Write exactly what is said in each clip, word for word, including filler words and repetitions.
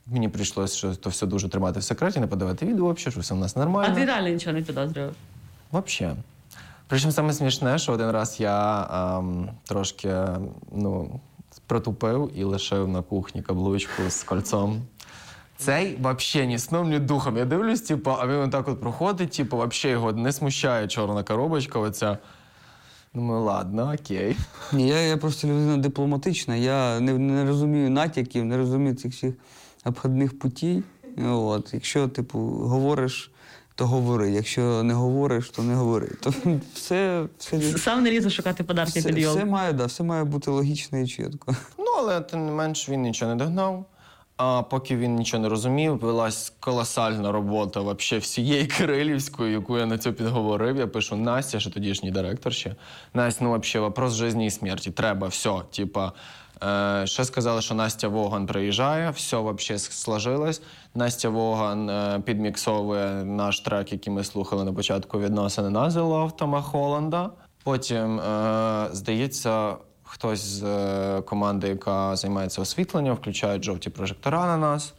Мені прийшлося, що то все дуже тримати в секреті, не подавати відео взагалі, що все в нас нормально. А ти реально нічого не підозрював? Взагалі. Причому саме смішне, що один раз я ем, трошки, ну, протупив і лишив на кухні каблучку з кольцом. Цей взагалі ні сном, ні духом. Я дивлюсь, типу, а він отак от проходить, типу, взагалі його не смущає чорна коробочка оця. Думаю, ладно, окей. Ні, я, я просто людина дипломатична, я не, не розумію натяків, не розумію цих всіх обходних путей. От. Якщо, типу, говориш, то говори. Якщо не говориш, то не говори. То все, все, Сам не лізу шукати подарки все, під йолку. все, має, да, все має бути логічно і чітко. Ну, але тим не менш він нічого не догнав. А поки він нічого не розумів, велась колосальна робота вообще всієї Кирилівської, яку я на це підговорив. Я пишу Настя, що тодішній директор ще. Настя, ну взагалі, вопрос життя і смерті. Треба, все. Типа, е, ще сказали, що Настя Воган приїжджає, все взагалі сложилось. Настя Воган е, підміксовує наш трек, який ми слухали на початку відносини на The Love Тома Холланда. Потім, е, здається, хтось з е, команди, яка займається освітленням, включають жовті прожектора на нас.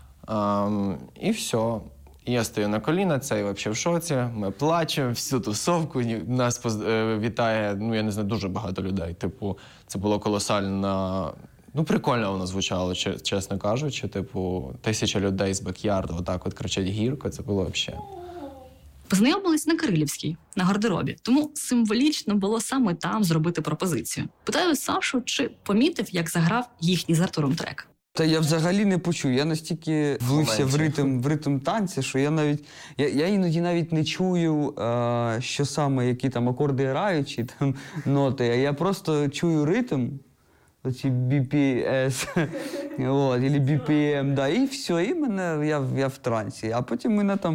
Ем, і все. І я стою на коліна, цей взагалі в шоці. Ми плачемо всю тусовку. Нас поз... е, вітає, ну, я не знаю, дуже багато людей. Типу, це було колосально... Ну, прикольно воно звучало, чесно кажучи. Типу, тисяча людей з бекярду отак от кричать гірко. Це було взагалі... Познайомились на Кирилівській, на гардеробі. Тому символічно було саме там зробити пропозицію. Питаю Сашу, чи помітив, як заграв їхній з Артуром трек. Та я взагалі не почув. Я настільки влився в ритм, в ритм танця, що я навіть... Я, я іноді навіть не чую, а, що саме, які там акорди грають, чи там ноти. А я просто чую ритм, оці бі пі ес, от, або бі пі ем, да, і все, і мене, я, я в трансі. А потім мене там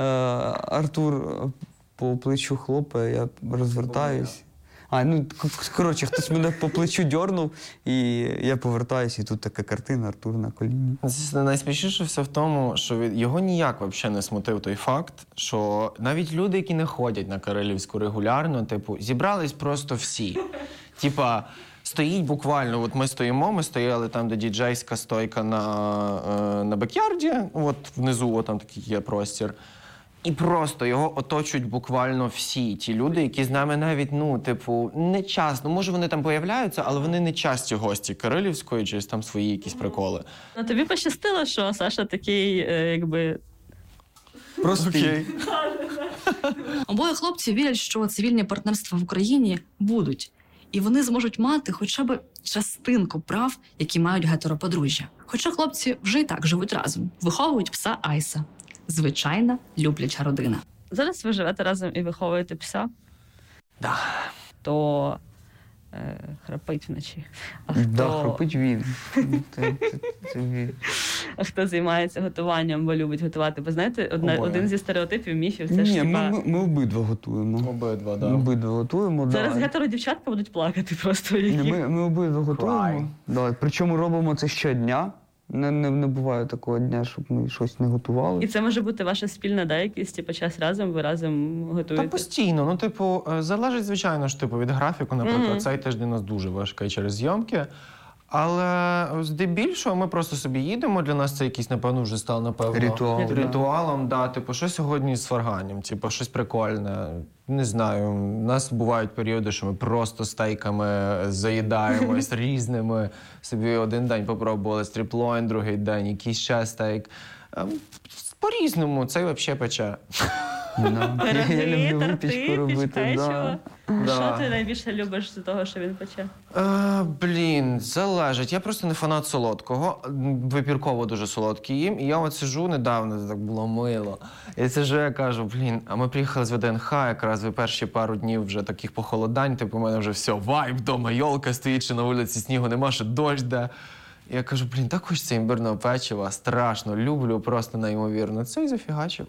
Артур по плечу хлопає, я розвертаюсь. А, ну, коротше, хтось мене по плечу дьорнув, і я повертаюсь, і тут така картина, Артур на коліні. Найсмішніше все в тому, що від... його ніяк взагалі не смутив той факт, що навіть люди, які не ходять на Кирилівську регулярно, типу, зібрались просто всі. Типа, стоїть буквально, от ми стоїмо, ми стояли там, де діджейська стойка на, на бекярді, от внизу, от там такий є простір. І просто його оточують буквально всі ті люди, які з нами навіть, ну, типу, не часто. Може, вони там появляються, але вони не часті гості Кирилівської, чи там свої якісь приколи. Ну, тобі пощастило, що Саша такий, е, якби... Простий. Окей. Обоє хлопці вірять, що цивільні партнерства в Україні будуть. І вони зможуть мати хоча б частинку прав, які мають гетероподружжя. Хоча хлопці вже і так живуть разом, виховують пса Айса. Звичайна любляча родина. Зараз ви живете разом і виховуєте пса? Да. То е, храпить вночі. А хто... Да, храпить він. Це, це, це він. А хто займається готуванням, бо любить готувати? Бо знаєте, одна, один зі стереотипів, міфів, це ж Ні, хіба... ми, ми, ми обидва готуємо. Обидва, Ми да. обидва готуємо, Зараз да. гетеродівчатка будуть плакати просто. Які... Ні, ми, ми обидва готуємо. Да. Причому робимо це щодня. Не, не, не буває такого дня, щоб ми щось не готували. І це може бути ваша спільна, да, якийсь типу, час разом, ви разом готуєте? Та постійно. Ну, типу, залежить, звичайно ж, типу, від графіку. Наприклад, Мгм. цей тиждень у нас дуже важкий через зйомки. Але здебільшого ми просто собі їдемо. Для нас це якийсь, напевно, вже став, напевно, Ритуал, да. ритуалом. Да, типу, що сьогодні з фарганням, типу, щось прикольне. Не знаю, у нас бувають періоди, що ми просто стейками заїдаємось різними. Собі один день попробували стріплойн, другий день якийсь ще стейк. Ем, По-різному, цей взагалі пече. Да. Я, я Пироги, люблю торти, випічку робити. печиво. Да. Да. Що ти найбільше любиш з того, що він пече? Е, блін, залежить. Я просто не фанат солодкого. Випірково дуже солодкий їм. І я от сижу недавно, це так було мило. І сижу, я кажу, блін, а ми приїхали з ВДНХ, якраз ви перші пару днів вже таких похолодань, типу, у мене вже все, вайб вдома, йолка стоїть, чи на вулиці снігу нема, що дощ де. І я кажу, блін, так хочеться імбирного печива, страшно, люблю просто неймовірно. Це і зафігачив.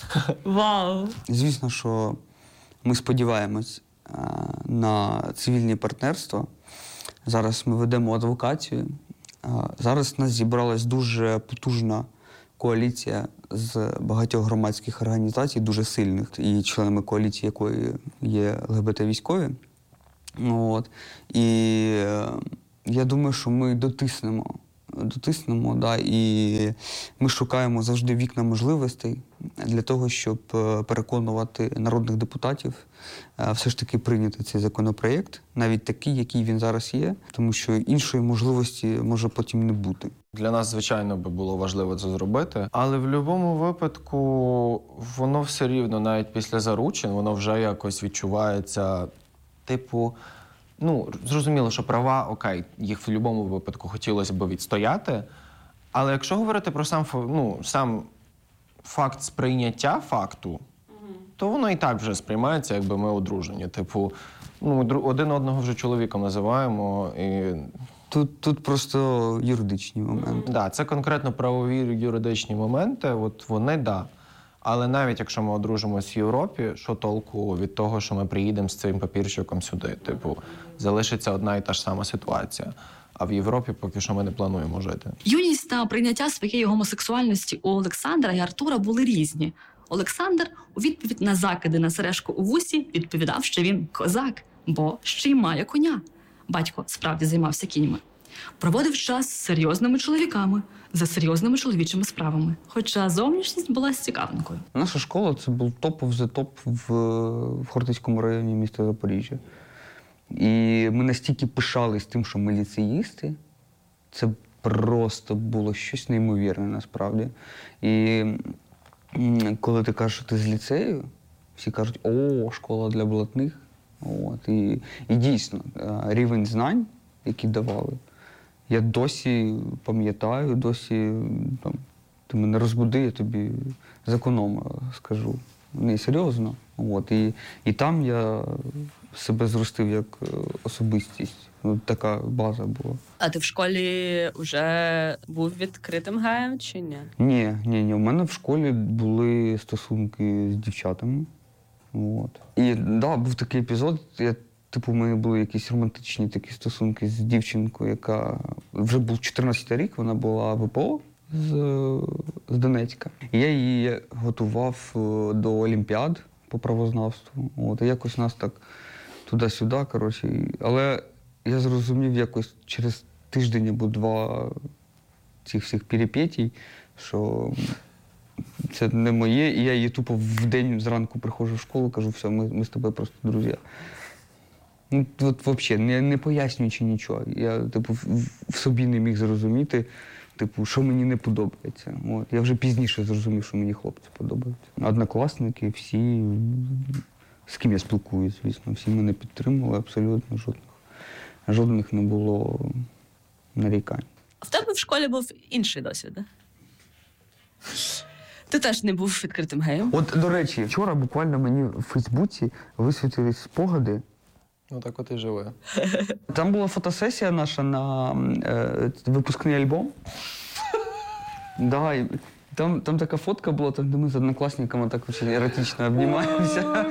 Вау! Звісно, що ми сподіваємось е, на цивільні партнерства. Зараз ми ведемо адвокацію. Е, зараз у нас зібралась дуже потужна коаліція з багатьох громадських організацій, дуже сильних, і членами коаліції якої є ЛГБТ-військові. От. І е, я думаю, що ми дотиснемо дотиснемо, да, і ми шукаємо завжди вікна можливостей для того, щоб переконувати народних депутатів все ж таки прийняти цей законопроєкт, навіть такий, який він зараз є, тому що іншої можливості може потім не бути. Для нас, звичайно, би було важливо це зробити, але в будь-якому випадку воно все рівно, навіть після заручин, воно вже якось відчувається, типу, ну, зрозуміло, що права, окей, їх в будь-якому випадку хотілося б відстояти, але якщо говорити про сам, ну, сам факт сприйняття факту, то воно і так вже сприймається, якби ми одружені. Типу, ну, один одного вже чоловіком називаємо. І... Тут, тут просто юридичні моменти. Так, да, це конкретно правові юридичні моменти, от вони, так. Да. Але навіть якщо ми одружимось в Європі, що толку від того, що ми приїдемо з цим папірчиком сюди? Типу, залишиться одна і та ж сама ситуація. А в Європі поки що ми не плануємо жити. Юність та прийняття своєї гомосексуальності у Олександра і Артура були різні. Олександр у відповідь на закиди на сережку у вусі відповідав, що він козак, бо ще й має коня. Батько справді займався кіньми. Проводив час з серйозними чоловіками, за серйозними чоловічими справами. Хоча зовнішність була з цікавинкою. Наша школа – це був топ of the топ в, в Хортицькому районі міста Запоріжжя. І ми настільки пишались тим, що ми ліцеїсти. Це просто було щось неймовірне насправді. І коли ти кажеш, що ти з ліцею, всі кажуть, о, школа для блатних. От, і, і дійсно, рівень знань, які давали, я досі пам'ятаю, досі там, ти мене розбуди, я тобі з економа скажу. Не серйозно. От, і, і там я себе зростив як особистість. От така база була. А ти в школі вже був відкритим геєм чи ні? Ні, ні, ні. У мене в школі були стосунки з дівчатами. От. І так, да, був такий епізод, я, типу, у мене були якісь романтичні такі стосунки з дівчинкою, яка вже був чотирнадцятий рік, вона була в ВПО з, з Донецька. І я її готував до Олімпіад по правознавству. От. І якось нас так туди-сюди, коротше. Але я зрозумів якось через тиждень або два цих всіх перипетій, що це не моє, і я її тупо в день зранку приходжу в школу, кажу, все, ми, ми з тобою просто друзі. Ну, от взагалі, не, не пояснюючи нічого. Я, типу, в, в собі не міг зрозуміти, типу, що мені не подобається. От. Я вже пізніше зрозумів, що мені хлопці подобаються. Однокласники, всі, з ким я спілкуюсь, звісно, всі мене підтримували, абсолютно жодних. Жодних не було нарікань. А в тебе в школі був інший досвід, да? Ти теж не був відкритим геєм? От, до речі, вчора буквально мені в Фейсбуці висвітились спогади. Ну так от і живе. Там була фотосесія наша на е, випускний альбом. Да, і там, там така фотка була, там, де ми з однокласниками так дуже еротично обнімаємося.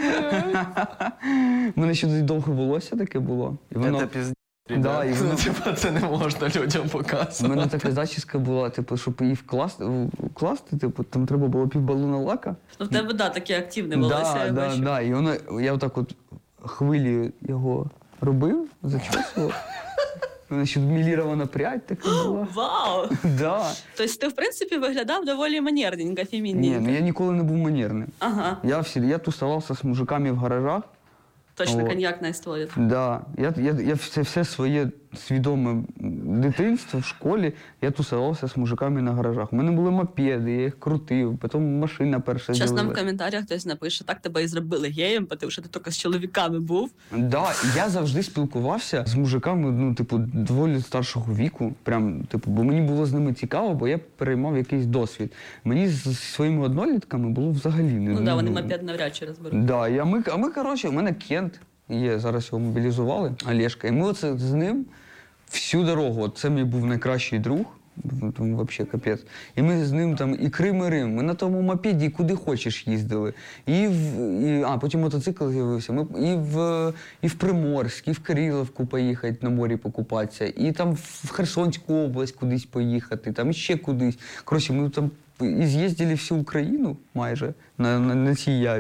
У мене ще тоді довге волосся таке було. І воно... Це пізд... Да, і воно... Типа це не можна людям показувати. У мене така зачіска була, типу, щоб її вкласти, вкласти, типу, там треба було півбалона лака. Ну, в тебе, да, таке активне волосся, да, я да, бачу. да. І воно, я отак от хвилі його робив, зачесував. У мене ще мілірована прядь така була. Вау! Да. Тобто ти, в принципі, виглядав доволі манерненько, Ні, фемінненько. ну я ніколи не був манерним. Ага, Я, всі, я тусувався з мужиками в гаражах. точно О. коньяк на історії. Да. Я, я, я все, все своє свідоме дитинство в школі я тусувався з мужиками на гаражах. У мене були мопеди, я їх крутив, потім машина перша Зараз нам в з'явилася. коментарях хтось напише, так тебе і зробили геєм, тому що ти тільки з чоловіками був. Да, і я завжди спілкувався з мужиками, ну, типу, доволі старшого віку. Прям, типу, бо мені було з ними цікаво, бо я переймав якийсь досвід. Мені з своїми однолітками було взагалі не... Ну так, да, вони мопед навряд чи розберуть. Да, і а ми, а ми, коротше, у мене Кент є, зараз його мобілізували, Олешка. І ми оце з ним всю дорогу, от це мій був найкращий друг, там взагалі капець. І ми з ним там і Крим, і Рим, ми на тому мопеді куди хочеш їздили. І в, і, а потім мотоцикл з'явився. Ми і в, і в Приморськ, і в Кирилівку поїхати на морі покупатися, і там в Херсонську область кудись поїхати, там ще кудись. Коротше, ми там і з'їздили всю Україну майже на, на, на цій яві.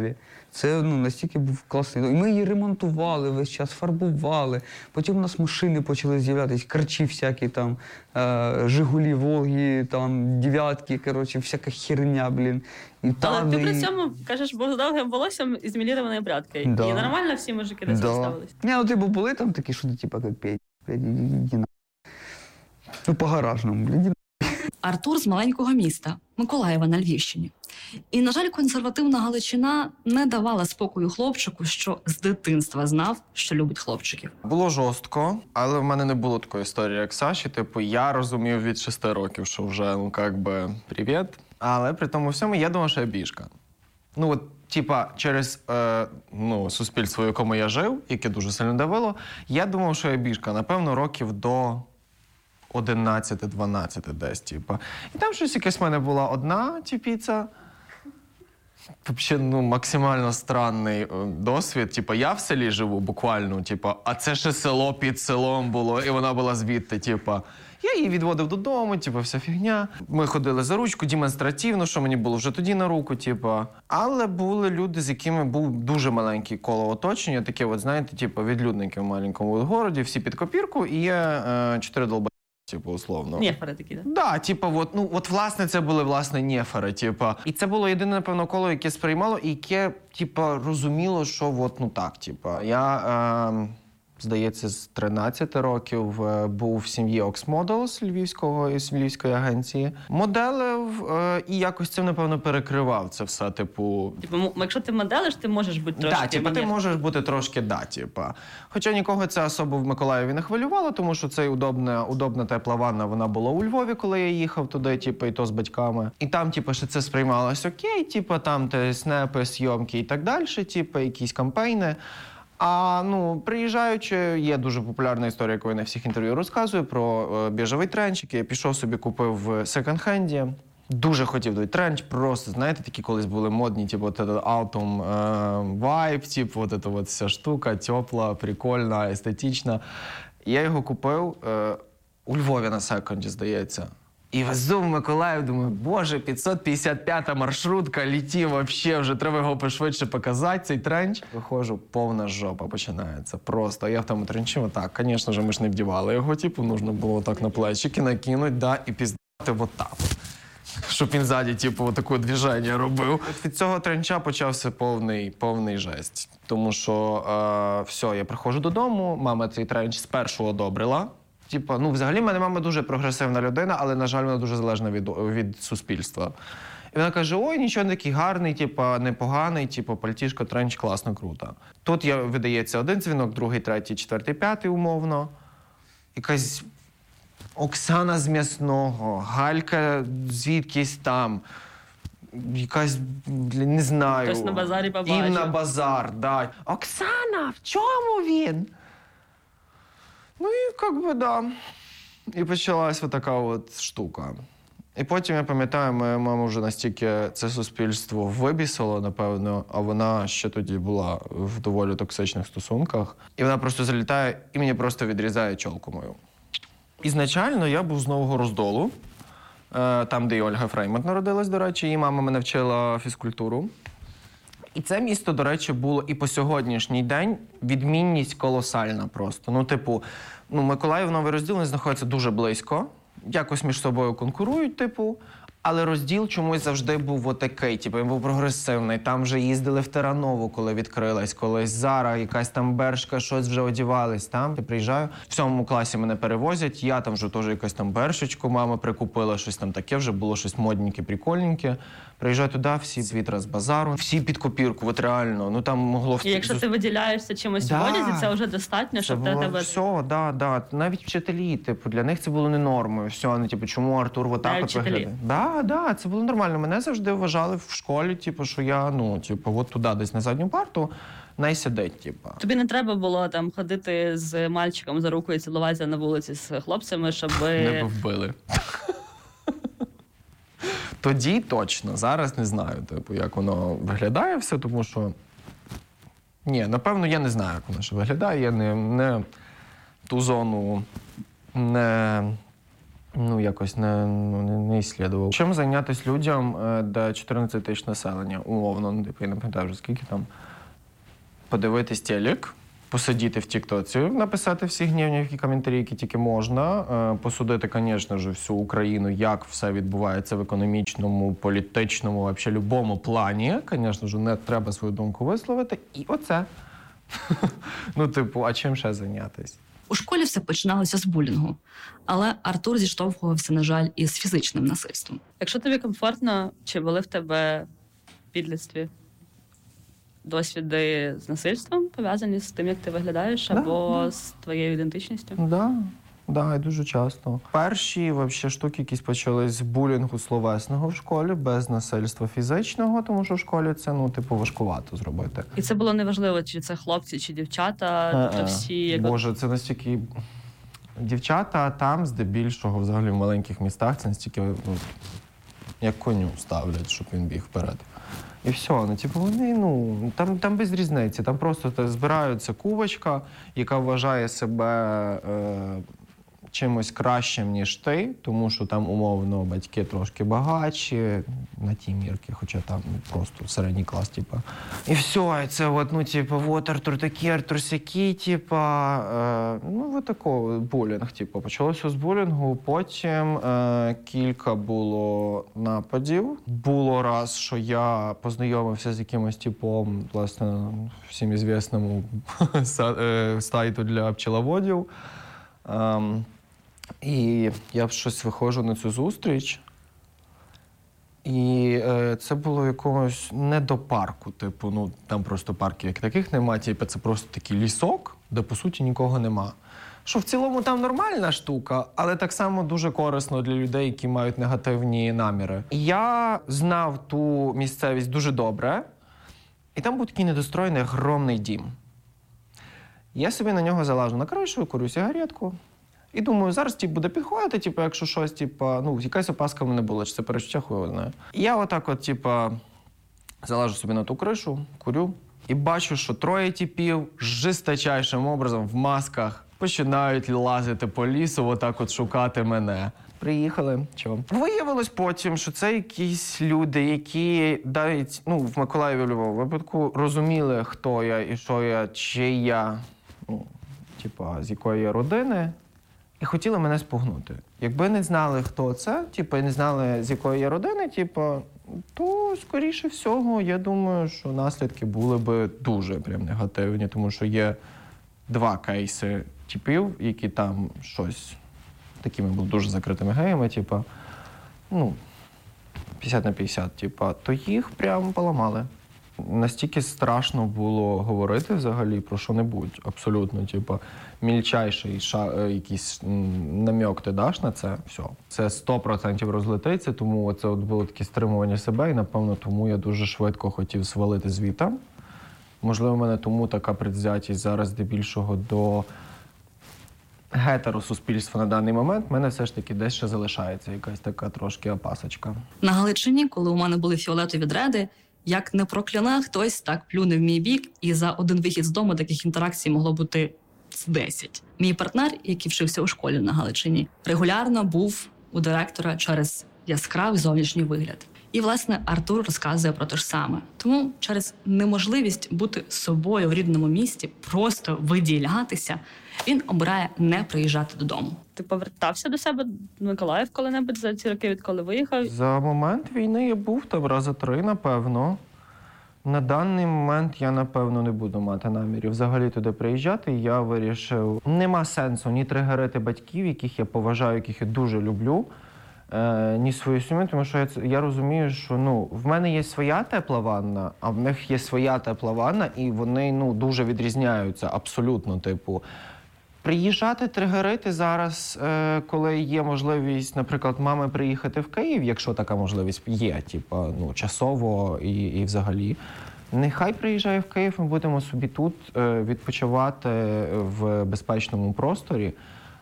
Це ну, настільки був класний. І ми її ремонтували весь час, фарбували. Потім у нас машини почали з'являтися, карчі всякі там, е, Жигулі, Волги, там, дев'ятки, коротше, всяка херня, блін. І Але там, ти при і... цьому, кажеш, бо з довгим волоссям і з мілірованою брядкою. Да. І нормально всі мужики до цього Да. ставились? Ні, ну типу були там такі, що ти типу, як п'ять, блядь, іди на. Ну, по-гаражному, блядь, іди на. Артур з маленького міста Миколаєва на Львівщині. І, на жаль, консервативна Галичина не давала спокою хлопчику, що з дитинства знав, що любить хлопчиків. Було жорстко, але в мене не було такої історії, як Саші. Типу, я розумів від шести років, що вже, ну, як би, привіт. Але при тому всьому я думав, що я бішка. Ну, от, типа, через е, ну, суспільство, в якому я жив, яке дуже сильно давило, я думав, що я бішка. Напевно, років до одинадцяти-дванадцяти десь, типа. І там щось якась в мене була одна тіпіця. Взагалі, ну, максимально странний е, досвід. Типа, я в селі живу буквально, типа, а це ще село під селом було, і вона була звідти, типа. Я її відводив додому, типу, вся фігня. Ми ходили за ручку демонстративно, що мені було вже тоді на руку, типу. Але були люди, з якими був дуже маленький коло оточення, таке, от, знаєте, типу, відлюдники в маленькому городі, всі під копірку, і є е, чотири долба, типу, условно. Нефери такі, так? Да, типу, от, ну, от, власне, це були, власне, нефери, типу. І це було єдине, напевно, коло, яке сприймало, і яке, типу, розуміло, що, от, ну, так, типу. Я... Е, Здається, з тринадцяти років е, був в сім'ї Ox Models львівського, із львівської агенції. Моделив е, і якось цим, напевно, перекривав це все, типу... Типу, м- якщо ти моделиш, ти можеш бути трошки... Так, типу, ти можеш бути трошки, да, типу. Хоча нікого це особо в Миколаєві не хвилювало, тому що цей удобна, удобна тепла ванна, вона була у Львові, коли я їхав туди, типу, і то з батьками. І там, типу, ще це сприймалось окей, типу, там те снепи, зйомки і так далі, типу, якісь кампейни. А, ну, приїжджаючи, є дуже популярна історія, яку я на всіх інтерв'ю розказую, про е, біжевий тренч, який я пішов собі, купив в секонд-хенді. Дуже хотів той тренч, просто, знаєте, такі колись були модні, типу, от этот Autumn е, vibe, типу, от эта от вся штука, тепла, прикольна, естетична. Я його купив е, у Львові на секонді, здається. І везу в Миколаїв, думаю, боже, п'ятсот п'ятдесят п'ята маршрутка, літі вообще, вже треба його пошвидше показати, цей тренч. Виходжу, повна жопа починається, просто. А я в тому тренчі, отак, звісно ж, ми ж не вдівали його, типу, нужно було так на плечики накинути, да, і піздати отак. Щоб він ззаді, типу, таке движення робив. От від цього тренча почався повний, повний жесть. Тому що, е, все, я приходжу додому, мама цей тренч спершу одобрила. Типа, ну, взагалі, в мене мама дуже прогресивна людина, але, на жаль, вона дуже залежна від, від суспільства. І вона каже, ой, нічого не такий гарний, типа, непоганий, типа, пальтішко, тренч, класно, круто. Тут я, видається один дзвінок, другий, третій, четвертий, п'ятий, умовно. Якась Оксана з М'ясного, Галька звідкись там, якась, не знаю. Хтось на базарі побачив. Інна Базар, да. Оксана, в чому він? Ну і, як би, да. І почалась така от штука. І потім, я пам'ятаю, моя мама вже настільки це суспільство вибісило, напевно, а вона ще тоді була в доволі токсичних стосунках. І вона просто залітає і мені просто відрізає чолку мою. Ізначально я був з Нового Роздолу, там, де і Ольга Фреймонт народилась, до речі, її мама мене вчила фізкультуру. І це місто, до речі, було і по сьогоднішній день відмінність колосальна просто. Ну, типу, ну, Миколаїв, Новий Розділ, вони знаходяться дуже близько, якось між собою конкурують, типу, але Розділ чомусь завжди був отакий, типу, він був прогресивний. Там вже їздили в Теранову, коли відкрилась, колись Зара, якась там Бершка, щось вже одівались там. Я приїжджаю, в сьомому класі мене перевозять, я там вже теж якась там Бершечку мама прикупила, щось там таке, вже було щось модненьке, прикольненьке. Приїжджаю туди, всі звідра з базару, всі під копірку, от реально. Ну там могло... І якщо ти виділяєшся чимось Да. в одязі, це вже достатньо, Це щоб було тебе... все, да, да. Навіть вчителі, типу, для них це було не нормою. Все, вони, типу, чому Артур отак Навіть от вчителі? виглядає? Да, да, це було нормально. Мене завжди вважали в школі, типу, що я, ну, типу, от туди, десь на задню парту, най сидить, типу. Тобі не треба було там ходити з мальчиком за руку і цілуватися на вулиці з хлопцями, щоб... Не вбили. Тоді точно, зараз не знаю, типу, як воно виглядає все, тому що... Ні, напевно, я не знаю, як воно ще виглядає. Я не, не ту зону не ну, якось не, ну, не, не іслідував. Чим зайнятися людям, де чотирнадцять тисяч населення, умовно, ну, типу, я не пам'ятаю вже скільки там, подивитись телек, посидіти в тіктоці, написати всі гнівні коментарі, які тільки можна, посудити, звісно ж, всю Україну, як все відбувається в економічному, політичному, взагалі, любому плані. Звісно ж, не треба свою думку висловити. І оце. Ну, типу, а чим ще зайнятися? У школі все починалося з булінгу, але Артур зіштовхувався, на жаль, із фізичним насильством. Якщо тобі комфортно, чи були в тебе в підлітстві досвіди з насильством, пов'язані з тим, як ти виглядаєш, або да, да. з твоєю ідентичністю? Так, да, да, і дуже часто. Перші вообще штуки, які почались з булінгу словесного в школі, без насильства фізичного, тому що в школі це, ну, типу, важкувато зробити. І це було неважливо, чи це хлопці, чи дівчата, тобто всі... Як... Боже, це настільки... Дівчата там, здебільшого, взагалі, в маленьких містах, це настільки, ну, як коню ставлять, щоб він біг вперед. І все, ну, типу, вони, ну, там, там без різниці, там просто збирається кувочка, яка вважає себе е, чимось кращим, ніж ти, тому що там, умовно, батьки трошки багатші, на ті мірки, хоча там просто середній клас, типу. І все, і це от, ну, типу, от Артур такий, Артур сякий, типу, е, ну, от такого, булінг, типу. Почалося з булінгу, потім е, кілька було нападів. Було раз, що я познайомився з якимось типом, власне, всім ізвісному сайту для пчеловодів. Е, І я щось виходжу на цю зустріч, і е, це було якомусь не до парку, типу, ну, там просто парків як таких нема, типу, це просто такий лісок, де, по суті, нікого нема. Що в цілому там нормальна штука, але так само дуже корисно для людей, які мають негативні наміри. І я знав ту місцевість дуже добре, і там був такий недостроєний огромний дім. Я собі на нього залажу на кришу, курю сигаретку. І думаю, зараз тип, буде підходити, типу, якщо щось, типу, ну, якась опаска в мене була, чи це перечуття, хуй його знає. І я отак от, типу, залажу собі на ту кришу, курю, і бачу, що троє типів жесточайшим образом в масках починають лазити по лісу, отак от шукати мене. Приїхали, чого? Виявилось потім, що це якісь люди, які навіть, ну, в Миколаєві, в будь-якому випадку, розуміли, хто я і що я, чи я, ну, типу, з якої я родини. І хотіли мене спугнути. Якби не знали, хто це, типу, і не знали, з якої я родини, типу, то, скоріше всього, я думаю, що наслідки були б дуже прям негативні, тому що є два кейси типів, які там щось такими були дуже закритими геями, типу, ну, п'ятдесят на п'ятдесят, типу, то їх прям поламали. Настільки страшно було говорити взагалі про що-небудь, абсолютно, типу, мільчайший ша, якийсь намек ти даш на це, все. Це сто відсотків розлетиться, тому це от було таке стримування себе, і, напевно, тому я дуже швидко хотів свалити звідти. Можливо, в мене тому така предвзятість зараз здебільшого до гетеросуспільства на даний момент, в мене все ж таки десь ще залишається якась така трошки опасочка. На Галичині, коли у мене були фіолетові дреди, як не прокляне, хтось так плюне в мій бік, і за один вихід з дому таких інтеракцій могло бути десять. Мій партнер, який вчився у школі на Галичині, регулярно був у директора через яскравий зовнішній вигляд. І, власне, Артур розказує про те ж саме. Тому через неможливість бути собою в рідному місті, просто виділятися, він обирає не приїжджати додому. Ти повертався до себе в Миколаїв коли-небудь за ці роки, відколи виїхав? За момент війни я був там рази три, напевно. На даний момент я, напевно, не буду мати намірів взагалі туди приїжджати. Я вирішив, нема сенсу ні тригерити батьків, яких я поважаю, яких я дуже люблю, е, ні свою сім'ю, тому що я, я розумію, що, ну, в мене є своя тепла ванна, а в них є своя тепла ванна, і вони, ну, дуже відрізняються абсолютно, типу. Приїжджати, тригерити зараз, е, коли є можливість, наприклад, мами приїхати в Київ, якщо така можливість є, типу, ну, часово і, і взагалі. Нехай приїжджає в Київ, ми будемо собі тут е, відпочивати в безпечному просторі.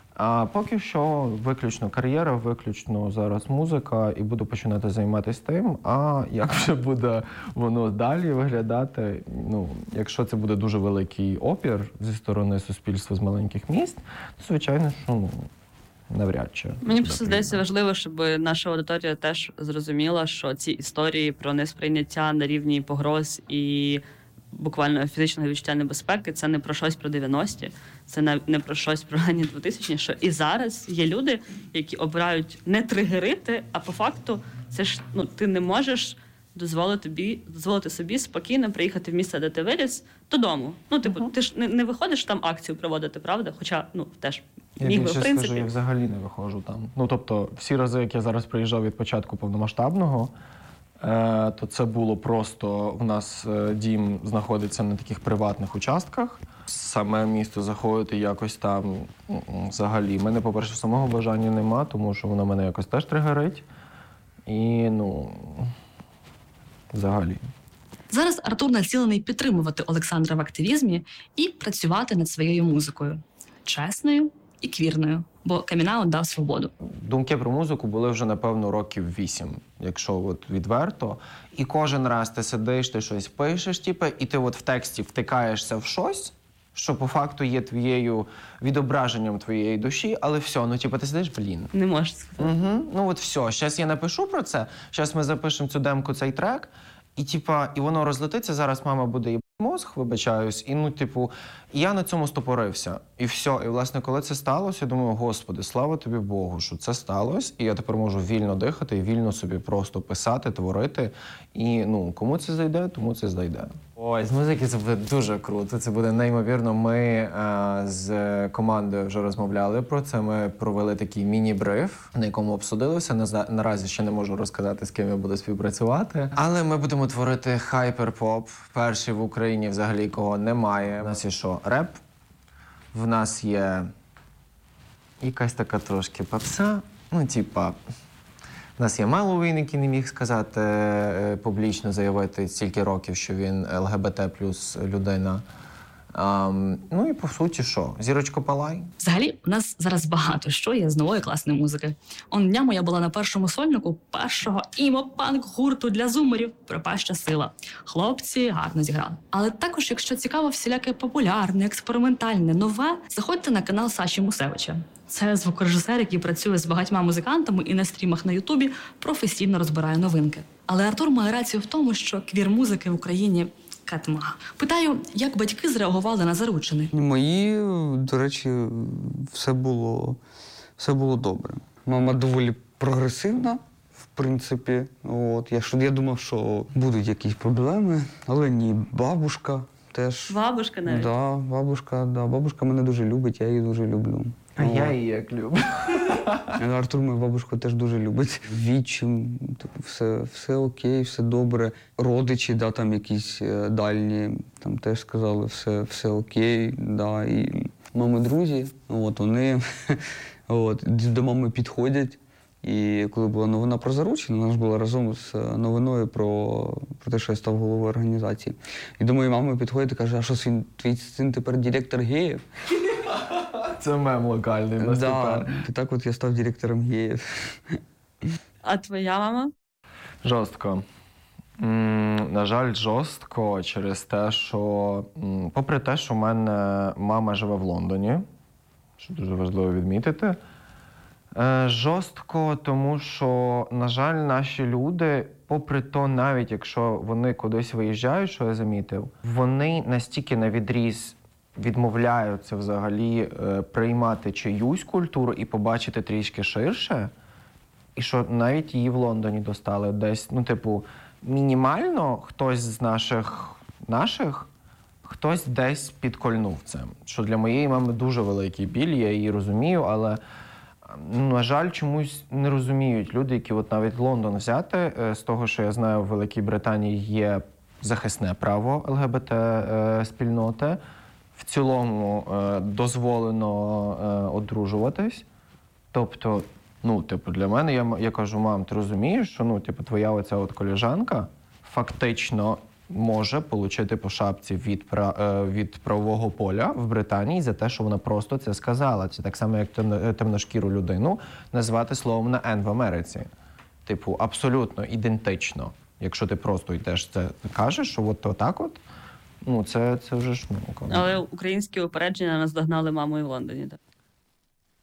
А поки що виключно кар'єра, виключно зараз музика, і буду починати займатися тим. А як вже буде воно далі виглядати, ну, якщо це буде дуже великий опір зі сторони суспільства з маленьких міст, то, звичайно, що, ну, навряд чи. Мені просто здається важливо, щоб наша аудиторія теж зрозуміла, що ці історії про несприйняття на рівні погроз і буквально фізичного відчуття небезпеки, це не про щось про дев'яності, це не про щось про ранні двотисячні, що і зараз є люди, які обирають не тригерити, а по факту це ж, ну, ти не можеш дозволити тобі, дозволити собі спокійно приїхати в місце, де ти виріс, додому. Ну, типу, uh-huh. ти ж не, не виходиш там акцію проводити, правда? Хоча, ну, теж міг би, в принципі. Я скажу, я взагалі не виходжу там. Ну, тобто, всі рази, як я зараз приїжджав від початку повномасштабного, е, то це було просто, в нас е, дім знаходиться на таких приватних участках. Саме місто заходити якось там взагалі. У мене, по-перше, самого бажання нема, тому що воно мене якось теж тригерить. І, ну... взагалі. Зараз Артур націлений підтримувати Олександра в активізмі і працювати над своєю музикою. Чесною і квірною, бо камін-аут дав свободу. Думки про музику були вже, напевно, років вісім, якщо от відверто. І кожен раз ти сидиш, ти щось пишеш, типу, і ти от в тексті втикаєшся в щось, що по факту є твоєю відображенням твоєї душі, але все, ну типу, ти сидиш, блін. Не можеш сказати. Угу. Ну от все, зараз я напишу про це, зараз ми запишемо цю демку, цей трек, і типа, і воно розлетиться, зараз мама буде їбати мозг, вибачаюсь, і ну, типу, і я на цьому стопорився. І все. І, власне, коли це сталося, я думаю, Господи, слава тобі Богу, що це сталося, і я тепер можу вільно дихати і вільно собі просто писати, творити. І, ну, кому це зайде, тому це зайде. Ой, з музики це буде дуже круто, це буде неймовірно. Ми е, з командою вже розмовляли про це, ми провели такий міні-бриф, на якому обсудили все. Наразі ще не можу розказати, з ким я буду співпрацювати. Але ми будемо творити хайпер-поп, перший в Україні взагалі, кого немає. У нас є що? Реп, в нас є якась така трошки попса, ну, типа... У нас є Меловін, який не міг сказати, е, публічно заявити стільки років, що він ел ге бе те плюс людина. Um, ну і по суті, що? Зірочко Палай. Взагалі, у нас зараз багато що є з нової класної музики. Он днями я була на першому сольнику першого імо-панк-гурту для зумерів «Пропаща сила». Хлопці гарно зіграли. Але також, якщо цікаво всіляке популярне, експериментальне, нове, заходьте на канал Саші Мусевича. Це звукорежисер, який працює з багатьма музикантами і на стрімах на Ютубі професійно розбирає новинки. Але Артур має рацію в тому, що квір-музики в Україні катмага. Питаю, як батьки зреагували на заручини? Мої, до речі, все було, все було добре. Мама доволі прогресивна, в принципі. От, я, я думав, що будуть якісь проблеми, але ні, бабушка теж. Бабушка навіть? Да, бабушка, да, бабушка мене дуже любить, я її дуже люблю. А О. я її як люблю. Артур мою бабушку теж дуже любить. Відчим, типу, все, все окей, все добре. Родичі, да, там якісь дальні, там теж сказали, все, все окей, да. І мами друзі, от вони от, до мами підходять. І коли була новина про заручення, вона ж була разом з новиною про, про те, що я став головою організації. І до моєї мами підходить і каже, а що син, твій син тепер директор геїв? Це мем локальний. Так, да, і так от я став директором геїв. А твоя мама? Жорстко. М, на жаль, жорстко через те, що, м, попри те, що в мене мама живе в Лондоні, що дуже важливо відмітити, е, жорстко, тому що, на жаль, наші люди, попри то, навіть якщо вони кудись виїжджають, що я замітив, вони настільки навідріз відмовляються взагалі е, приймати чиюсь культуру і побачити трішки ширше, і що навіть її в Лондоні достали десь, ну, типу, мінімально хтось з наших, наших, хтось десь підкольнув це. Що для моєї мами дуже великий біль, я її розумію, але, ну, на жаль, чомусь не розуміють люди, які от навіть Лондон взяти, е, з того, що я знаю, в Великій Британії є захисне право ел ге бе те е, спільноти, в цілому е, дозволено е, одружуватись. Тобто, ну, типу, для мене, я, я кажу, мам, ти розумієш, що, ну, типу, твоя оця от колежанка фактично може отримати по шапці від, е, від правового поля в Британії за те, що вона просто це сказала. Це так само, як темно, темношкіру людину назвати словом на «Н» в Америці. Типу, абсолютно ідентично. Якщо ти просто йдеш це кажеш, що от отак от, ну, це, це вже ж, ну, коли. Але українські упередження наздогнали маму і в Лондоні, так?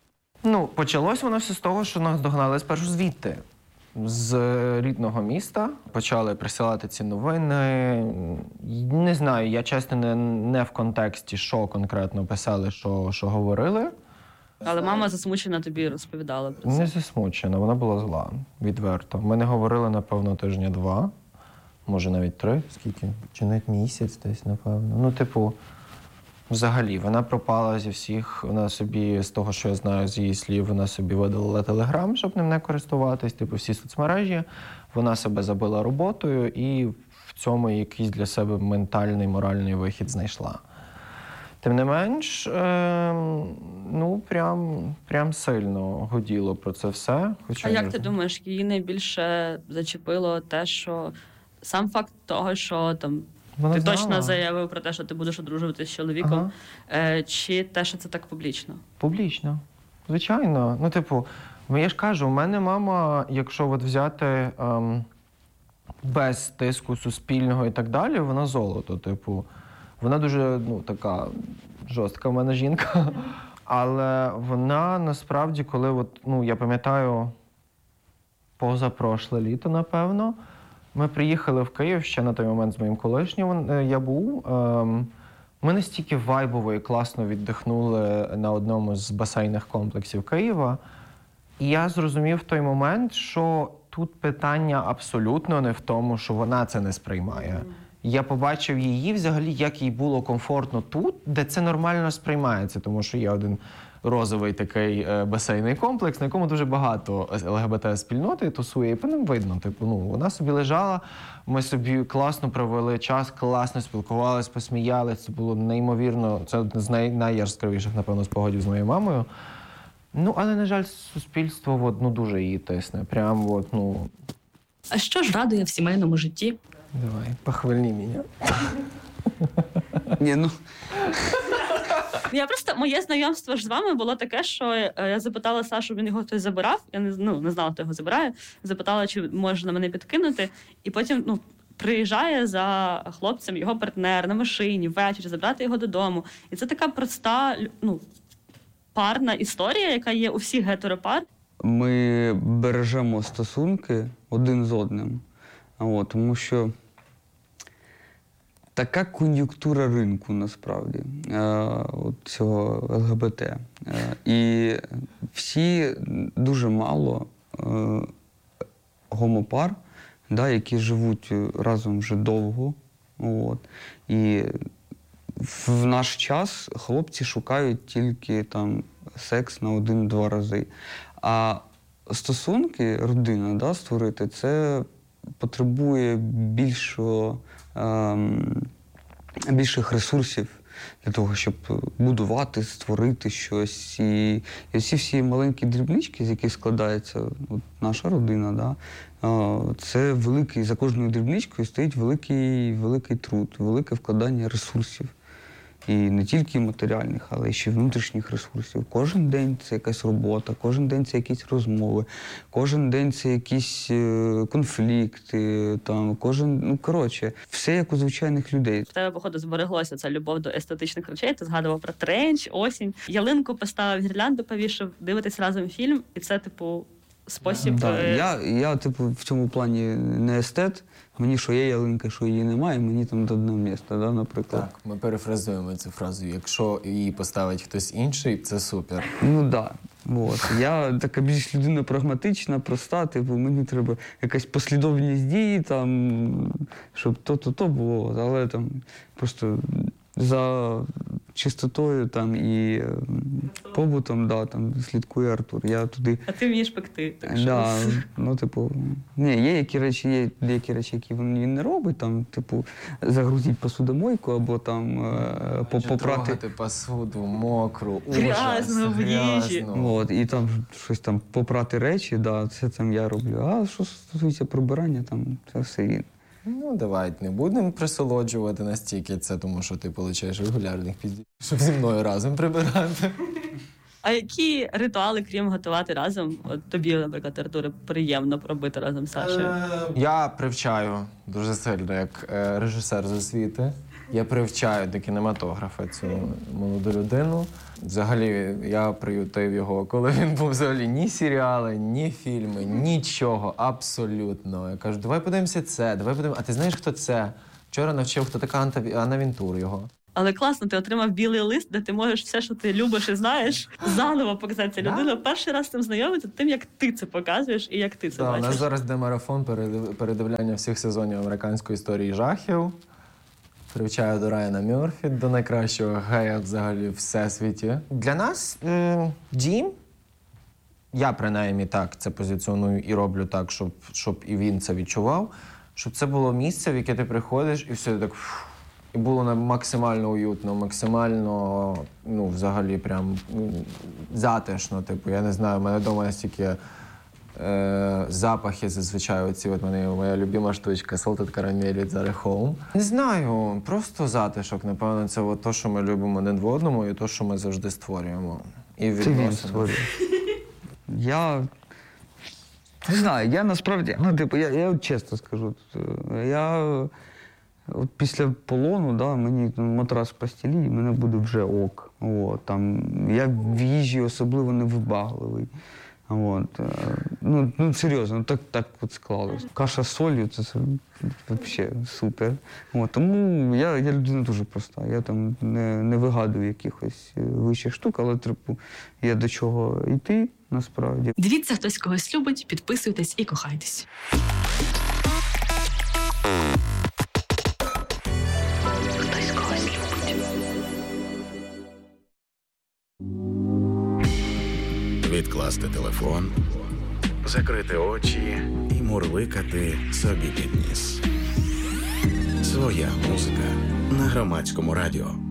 Ну, почалось воно все з того, що нас догнали спершу звідти. З рідного міста почали присилати ці новини. Не знаю, я чесно не, не в контексті, що конкретно писали, що, що говорили. Але мама засмучена тобі розповідала про це. Не засмучена, вона була зла, відверто. Ми не говорили, напевно, тижня два, може навіть три, скільки, чи навіть місяць десь, напевно. Ну, типу, взагалі, вона пропала зі всіх, вона собі, з того, що я знаю з її слів, вона собі видалила Телеграм, щоб ним не користуватись, типу, всі соцмережі. Вона себе забила роботою і в цьому якийсь для себе ментальний, моральний вихід знайшла. Тим не менш, е, ну, прям, прям сильно гуділо про це все. Хоча А як не- ти думаєш, її найбільше зачепило те, що сам факт того, що там Вона ти знала. точно заявив про те, що ти будеш одружуватися з чоловіком, Ага. е, чи те, що це так публічно? Публічно. Звичайно. Ну, типу, я ж кажу, у мене мама, якщо от взяти ем, без тиску суспільного і так далі, вона золото. Типу, вона дуже, ну, така жорстка в мене жінка. Але вона насправді, коли, от, ну, я пам'ятаю, позапрошле літо, напевно, ми приїхали в Київ ще на той момент з моїм колишнім е, я був. Ем, Ми настільки вайбово і класно віддихнули на одному з басейних комплексів Києва. І я зрозумів в той момент, що тут питання абсолютно не в тому, що вона це не сприймає. Я побачив її взагалі, як їй було комфортно тут, де це нормально сприймається, тому що є один розовий такий е, басейний комплекс, на якому дуже багато ЛГБТ-спільноти тусує, і по ним видно. Типу, ну, вона собі лежала, ми собі класно провели час, класно спілкувалися, посміялися. Це було неймовірно, це одне з най- найяскравіших, напевно, спогадів з моєю мамою. Ну, але, на жаль, суспільство от, ну, дуже її тисне. Прям, от, ну... А що ж радує в сімейному житті? Давай, похвальни мене. Ні, ну, Я просто, моє знайомство ж з вами було таке, що е, я запитала Сашу, він його хтось забирав, я не, ну, не знала, хто його забирає, запитала, чи можна мене підкинути, і потім, ну, приїжджає за хлопцем його партнер на машині ввечері, забрати його додому. І це така проста, ну, парна історія, яка є у всіх гетеропар. ми бережемо стосунки один з одним. От, тому що така кон'юнктура ринку насправді е, от цього ЛГБТ. Е, і всі дуже мало е, гомопар, да, які живуть разом вже довго. От, і в наш час хлопці шукають тільки там секс на один-два рази. А стосунки, родина, да, створити, це потребує більшого, ем, більших ресурсів для того, щоб будувати, створити щось. І, і всі всі маленькі дрібнички, з яких складається от, наша родина, да, е, це великий, за кожною дрібничкою стоїть великий, великий труд, велике вкладання ресурсів. І не тільки матеріальних, але й ще внутрішніх ресурсів. Кожен день це якась робота, кожен день це якісь розмови, кожен день це якісь е, конфлікти, там, кожен, ну, коротше, все як у звичайних людей. В тебе, походу, збереглося ця любов до естетичних речей. Ти згадував про тренч, осінь. Ялинку поставив, гірлянду повішав, дивитесь разом фільм, і це, типу, спосіб... Да, е, я, я, типу, в цьому плані не естет. Мені що є ялинка, що її немає, мені там до одного місця, да, наприклад. Так, ми перефразуємо цю фразу. Якщо її поставить хтось інший, це супер. Ну так. Да. От. Я така більш людина прагматична, проста, типу, мені треба якась послідовність дії, там, щоб то-то-то було, але там просто за чистотою там, і е, побутом, да, там, слідкує Артур. Я туди. А ти вмієш пекти, так що... Да, ну, типу, ні, є які речі, є деякі речі, які він він не робить, там, типу, загрузіть посудомойку або там е, по- попрати. Трогати посуду, мокру, Грязну ужас, в їжі. грязну. От, і там щось там попрати речі, да, це там я роблю. А що стосується прибирання, там це все він. Ну, давайте не будемо присолоджувати настільки це, тому що ти получаєш регулярних піздів, щоб зі мною разом прибирати. А які ритуали, крім готувати разом, от тобі, наприклад, Артуре, приємно пробити разом з Сашею? Я привчаю дуже сильно, як е, режисер з освіти. Я привчаю до кінематографа цю молоду людину. Взагалі, я приютив його, коли він був взагалі ні серіали, ні фільми, нічого, абсолютно. Я кажу, давай подивимося це, давай подивимося. А ти знаєш, хто це? Вчора навчив, хто така Анна Вінтур його. Але класно, ти отримав білий лист, де ти можеш все, що ти любиш і знаєш, заново показати. Ця людина перший раз з цим знайомиться тим, як ти це показуєш і як ти це Так, бачиш. у нас зараз йде марафон передивляння всіх сезонів американської історії жахів. Привчаю до Райана Мерфі, до найкращого гея взагалі в всесвіті. Для нас м- дім, я принаймні так це позиціоную і роблю так, щоб, щоб і він це відчував, щоб це було місце, в яке ти приходиш і все так... Фу, і було максимально уютно, максимально, ну, взагалі, прям затишно. Типу, я не знаю, в мене вдома настільки е, запахи зазвичай оці. От мене моя любима штучка Salted Caramel від Zara Home. Не знаю, просто затишок, напевно, це от то, що ми любимо один в одному і то, що ми завжди створюємо. І Це він створює. Я не знаю, я насправді, ну, типу, я, я чесно скажу, я от після полону, да, мені матрас в постілі, і мене буде вже ок. От, там, я в їжі особливо не вибагливий. От, ну, ну, серйозно, так, так от склалось. Каша з солью – це, це взагалі супер. От, тому я, я людина дуже проста. Я там не, не вигадую якихось вищих штук, але типу, є до чого йти, насправді. Дивіться, хтось когось любить, підписуйтесь і кохайтесь. Відкласти телефон, закрити очі і мурликати собі під ніс. Своя музика на Громадському радіо.